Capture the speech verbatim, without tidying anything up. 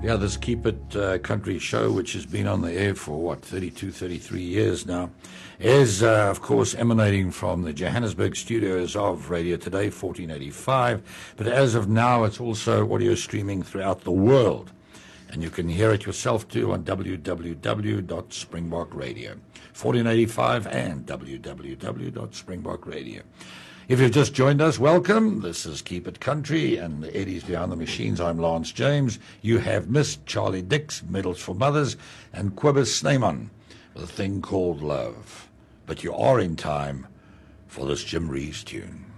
Yeah, this Keep It uh, Country show, which has been on the air for, what, thirty-two, thirty-three years now, is, uh, of course, emanating from the Johannesburg studios of Radio Today, fourteen eighty-five. But as of now, it's also audio streaming throughout the world. And you can hear it yourself, too, on w w w dot springbok radio. fourteen eighty-five and w w w dot springbok radio. If you've just joined us, welcome. This is Keep It Country, and the Eddie's behind the machines. I'm Lance James. You have missed Charlie Dix, Medals for Mothers, and Quibus Snyman with a thing called Love. But you are in time for this Jim Reeves tune.